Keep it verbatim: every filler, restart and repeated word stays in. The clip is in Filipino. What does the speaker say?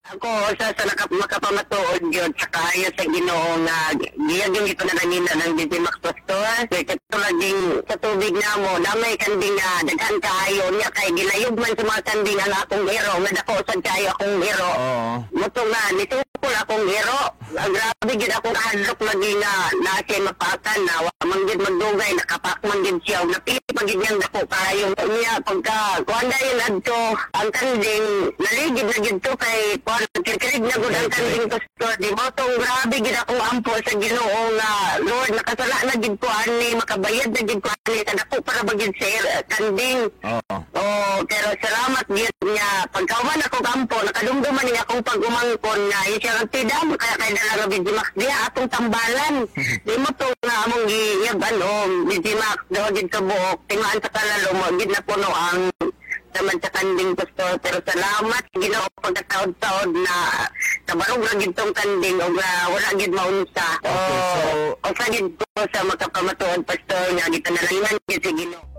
Ako sa sa naka, makapamatuod yun sa kaya sa Ginoo nga giyagin ito na kanina ng D J Max Pastor kay katulaging sa tubig na mo damay kanding nga daghan kaayo niya kay gilayog man sa mga kanding ang akong hero nga dako sad kayo akong hero. Oo. Muto nga nitukol akong hero. Grabe gid akong adlok lagi nga nasi mapakan na wa man gid magdugay nakapak man gid siya napili pa gid niyang dako kayo niya pagka kuanda yun adto ang kanding naligid na gid to kay kikirig na gud ang kanding pastor di mo tong grabe gid akong ampo sa Ginoo nga Lord nakasala na gid ko ani makabayad na gid ko ani kadako para bagid sa kanding. Oo. Oh, pero salamat gid niya pagkawan ako kampo nakadumduman niya akong pag-umangkon nga siya ang tidam kaya kay dala D J Max diha atong tambalan. Di mo to nga among giyaban o D J Max daw gid ka buok tingaan sa kalalo mo gid na puno ang naman sa kanding pastor pero salamat Ginoo pagkataod-taod na kabarog ra gid tong kanding og uh, wala gid maunsa. Okay, so o sa gid ko sa makapamatuod pastor nga gitanalangan gid si Ginoo.